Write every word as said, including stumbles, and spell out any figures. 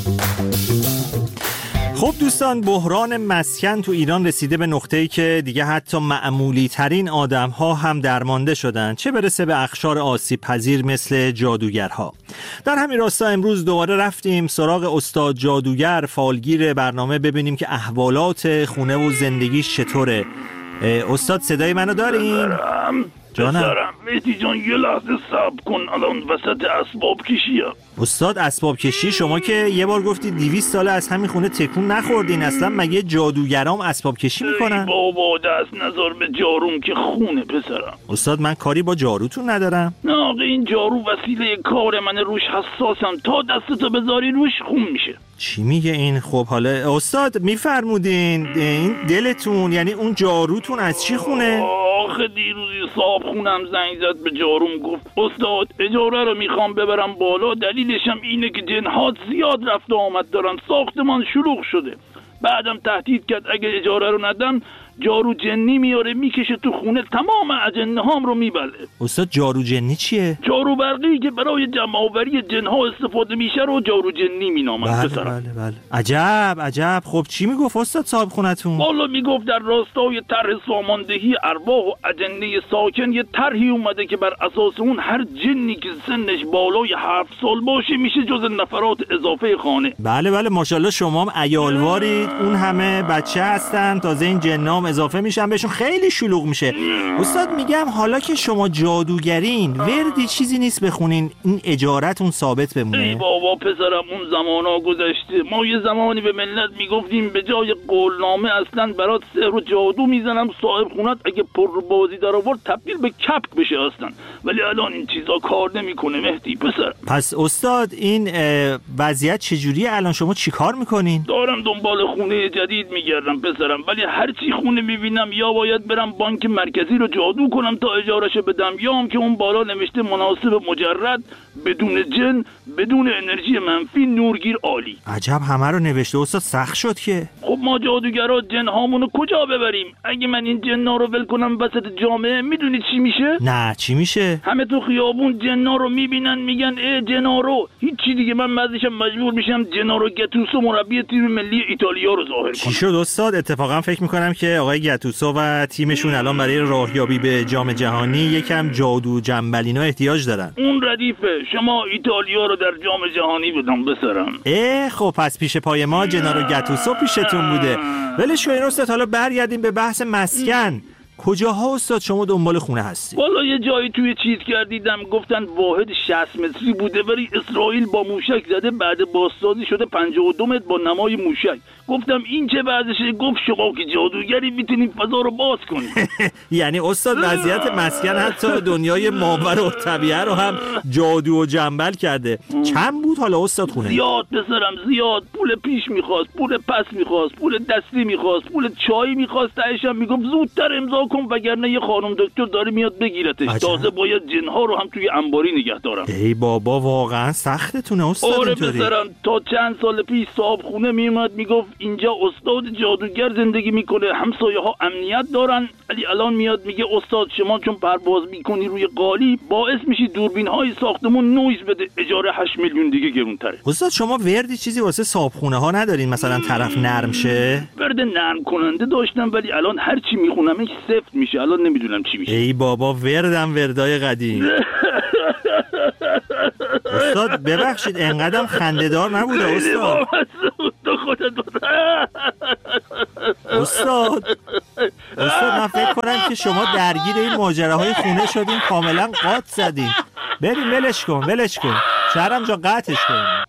خب دوستان، بحران مسکن تو ایران رسیده به نقطه‌ای که دیگه حتی معمولی ترین آدم‌ها هم درمانده شدن، چه برسه به اقشار آسیب پذیر مثل جادوگرها. در همین راستا امروز دوباره رفتیم سراغ استاد جادوگر، فالگیر برنامه، ببینیم که احوالات خونه و زندگیش چطوره. استاد صدای منو دارین؟ جانم مهدی جان یه لحظه صبر کن، الان وسط اسباب کشیه. استاد اسباب کشی؟ شما که یه بار گفتی دویست ساله از همین خونه تکون نخوردین، اصلا مگه جادوگرام اسباب کشی میکنن؟ بابا دست نذار به جاروم که خونه پسرم. استاد من کاری با جاروتون ندارم. نه آقا این جارو وسیله کار منه، روش حساسم، تا دستتو بذاری روش خون میشه. چی میگه این؟ خب حالا استاد میفرمودین این دلتون، یعنی اون جاروتون از چی خونه؟ آخه دیروزی صاحب خونم زنگ زد به جاروم، گفت استاد اجاره رو میخوام ببرم بالا، دلیلشم اینه که جن‌ها زیاد رفت و آمد دارن، ساختمان شلوغ شده. بعدم تهدید کرد اگه اجاره رو ندم جارو جنی میاره میکشه تو خونه، تمام اجنه هام رو میبله. استاد جارو جنی چیه؟ جارو برقی که برای جمع آوری جنها استفاده میشه رو جارو جنی مینامن. بله بله بله. عجب عجب. خب چی میگفت استاد صاحب خونتون؟ والا میگفت در راستای طرح ساماندهی ارواح و اجنه ساکن یه طرحی اومده که بر اساس اون هر جنی که سنش بالای هفت سال باشه میشه جز نفرات اضافه خانه. بله بله ماشاءالله شما هم عیالوارید، اون همه بچه هستن، تازه این جنام اضافه میشن بهشون، خیلی شلوغ میشه. استاد میگم حالا که شما جادوگرین، وردی چیزی نیست بخونین این اجارتون ثابت بمونه؟ ای بابا پسرم اون زمانا گذشته. ما یه زمانی به ملت میگفتیم به جای قولنامه اصلا برات سحر و جادو میزنم، صاحب خونت اگه پر بازی در آورد تبدیل به کپک بشه اصلا. ولی الان این چیزا کار نمیکنه مهدی پسر. پس استاد این وضعیت چجوریه الان؟ شما چیکار میکنین؟ دارم دنبال خونه جدید میگردم پسرم، ولی هر چی خونه میبینم یا باید برم بانک مرکزی رو جادو کنم تا اجارهشو بدم، یا هم که اون بالا نوشته مناسب مجرد، بدون جن، بدون انرژی منفی، نورگیر عالی. عجب همه رو نوشته استاد، سخت شد که. خب ما جادوگرا جن هامونو کجا ببریم؟ اگه من این جنا رو ول کنم وسط جامعه میدونی چی میشه؟ نه چی میشه؟ همه تو خیابون جنا رو میبینن میگن ای جنارو، هیچی دیگه. من بعدش مجبور میشم جنارو گتوسو مربی تیم ملی ایتالیا رو ظاهر کنم. چی شد استاد؟ اتفاقا فکر میکنم که آقای گتوسو و تیمشون الان برای راهیابی به جام جهانی یکم جادو جنبلینا احتیاج دارن. اون ردیفه، شما ایتالیا رو در جام جهانی بدم بسرم. اه خب پس پیش پای ما جنارو گتوسو پیشتون بوده. ولش کن استاد، حالا برگردیم به بحث مسکن. کجاها استاد شما دنبال خونه هستی؟ والا یه جایی توی چیز کردیدم گفتن واحد شصت متری بوده، ولی اسرائیل با موشک زده، بعد بازسازی شده پنجاه و دو متر با نمای موشک. گفتم این چه وضعشه؟ گفت شما که جادوگری میتونیم فضا رو باز کنیم. یعنی استاد وضعیت مسکن حتی دنیای ماورا و طبیعه رو هم جادو و جنبل کرده. چند بود حالا استاد خونه؟ زیاد پسرم زیاد. پول پیش میخواست، پول پس میخواست، پول دستی میخواست، پول چای میخواست، تهش هم میگفت زودتر امضا کن وگرنه یه خانم دکتر داره میاد بگیرتش. عجب. تازه باید جنها رو هم توی انباری نگه دارم. ای بابا واقعا سختتونه استاد. آره اینطوری؟ پسرم تا چند سال پیش صاحب خونه میومد میگفت اینجا استاد جادوگر زندگی میکنه، همسایه ها امنیت دارن. ولی الان میاد میگه استاد شما چون پرواز میکنی روی قالی باعث میشی دوربین های ساختمون نویز بده، اجاره هشت میلیون دیگه گرونتره. استاد شما وردی چیزی واسه صاحب خونه ها ندارین مثلا طرف نرم شه؟ ورد نرم کننده داشتم ولی الان هر چی میخونمش سفت میشه، الان نمیدونم چی میشه. ای بابا وردم وردای قدیم. استاد ببخشید انقدرم خنده‌دار نبوده استاد. استاد استاد من فکر کنم که شما درگیر این ماجراهای خونه شدین، کاملا قاط زدین. بریم ولش کن ولش کن شهرم جا قطعش کن.